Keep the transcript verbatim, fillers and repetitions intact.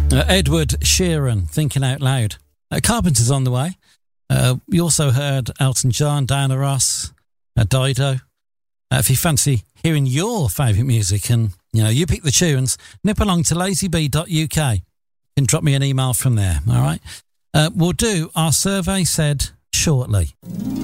Uh, Edward Sheeran, Thinking Out Loud. Uh, Carpenter's on the way. Uh, we also heard Elton John, Diana Ross, uh, Dido. Uh, if you fancy hearing your favourite music and, you know, you pick the tunes, nip along to lazy b dot u k. You can drop me an email from there, all right? Uh, we'll do our survey said shortly.